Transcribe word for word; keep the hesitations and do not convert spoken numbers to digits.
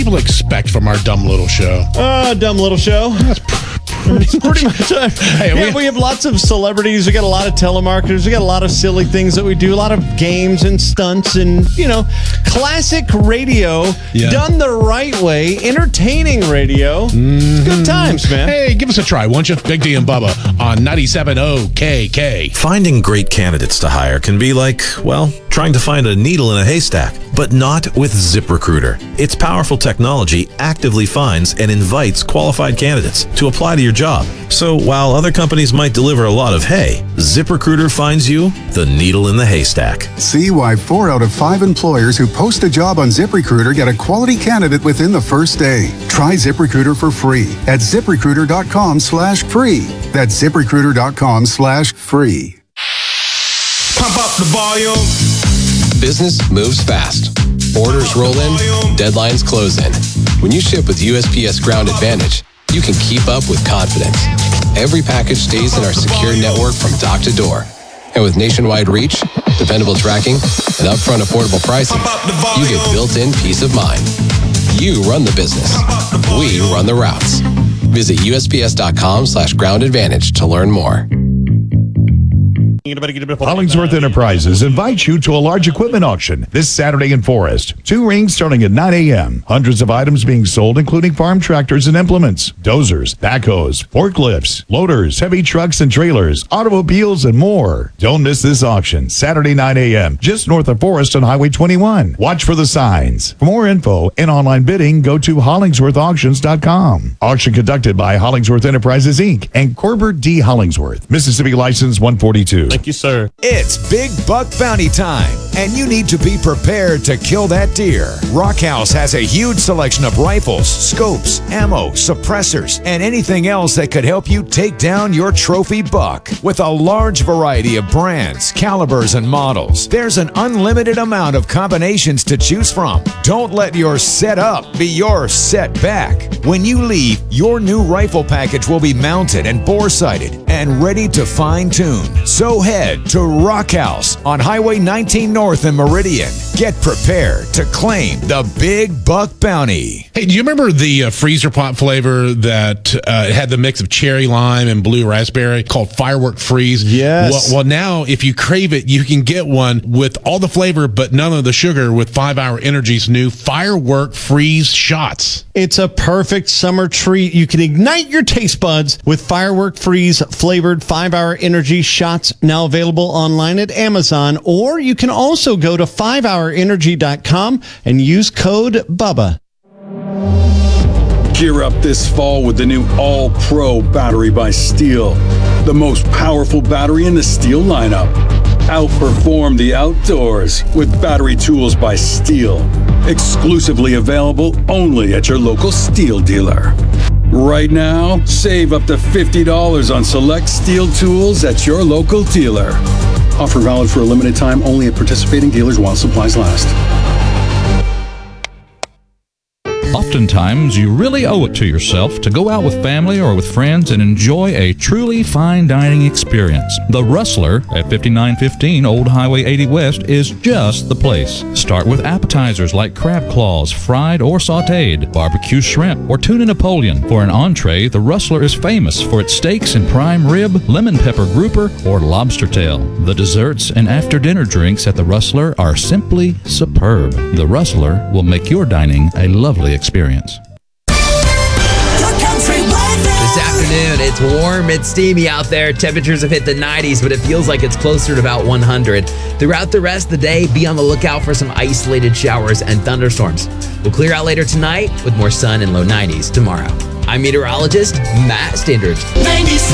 People expect from our dumb little show. Uh, dumb little show. That's pretty, pretty much. Uh, Hey, yeah, we- we have lots of celebrities. We got a lot of telemarketers. We got a lot of silly things that we do. A lot of games and stunts and, you know, classic radio Yeah. done the right way. Entertaining radio. It's good times, man. Hey, give us a try, won't you? Big D and Bubba on ninety-seven point oh K K. Finding great candidates to hire can be like, well, trying to find a needle in a haystack, but not with ZipRecruiter. Its powerful technology actively finds and invites qualified candidates to apply to your job. So while other companies might deliver a lot of hay, ZipRecruiter finds you the needle in the haystack. See why four out of five employers who post a job on ZipRecruiter get a quality candidate within the first day. Try ZipRecruiter for free at ZipRecruiter.com slash free. That's ZipRecruiter.com slash free. Pump up the volume. Business moves fast. Orders roll in, deadlines close in. When you ship with U S P S Ground Advantage, you can keep up with confidence. Every package stays in our secure network from dock to door. And with nationwide reach, dependable tracking, and upfront affordable pricing, you get built-in peace of mind. You run the business. We run the routes. Visit USPS.com slash ground advantage to learn more. Hollingsworth Enterprises invites you to a large equipment auction this Saturday in Forest. Two rings starting at nine a.m. Hundreds of items being sold, including farm tractors and implements, dozers, backhoes, forklifts, loaders, heavy trucks and trailers, automobiles, and more. Don't miss this auction, Saturday nine a.m., just north of Forest on Highway twenty-one. Watch for the signs. For more info and online bidding, go to hollingsworth auctions dot com. Auction conducted by Hollingsworth Enterprises, Incorporated and Corbett D. Hollingsworth, Mississippi license one forty-two. Thank you, sir. It's Big Buck Bounty time, and you need to be prepared to kill that deer. Rockhouse has a huge selection of rifles, scopes, ammo, suppressors, and anything else that could help you take down your trophy buck. With a large variety of brands, calibers, and models, there's an unlimited amount of combinations to choose from. Don't let your setup be your setback. When you leave, your new rifle package will be mounted and bore-sighted and ready to fine-tune. So head to Rockhouse on Highway nineteen North in Meridian. Get prepared to claim the Big Buck Bounty. Hey, do you remember the uh, freezer pot flavor that uh, had the mix of cherry lime and blue raspberry called Firework Freeze? Yes. Well, well, now if you crave it, you can get one with all the flavor but none of the sugar with five hour Energy's new Firework Freeze shots. It's a perfect summer treat. You can ignite your taste buds with Firework Freeze flavored five hour energy shots, now available online at Amazon, or you can also go to five hour energy dot com and use code BUBBA. Gear up this fall with the new All-Pro battery by Steel. The most powerful battery in the Steel lineup. Outperform the outdoors with battery tools by Steel. Exclusively available only at your local Steel dealer. Right now, save up to fifty dollars on select Steel tools at your local dealer. Offer valid for a limited time only at participating dealers while supplies last. Oftentimes, you really owe it to yourself to go out with family or with friends and enjoy a truly fine dining experience. The Rustler at fifty-nine fifteen Old Highway eighty West is just the place. Start with appetizers like crab claws, fried or sautéed, barbecue shrimp, or tuna Napoleon. For an entree, the Rustler is famous for its steaks and prime rib, lemon pepper grouper, or lobster tail. The desserts and after-dinner drinks at the Rustler are simply superb. The Rustler will make your dining a lovely experience. Experience. This afternoon, it's warm, it's steamy out there. Temperatures have hit the nineties, but it feels like it's closer to about one hundred. Throughout the rest of the day, be on the lookout for some isolated showers and thunderstorms. We'll clear out later tonight with more sun and low nineties tomorrow. I'm meteorologist Matt Standridge.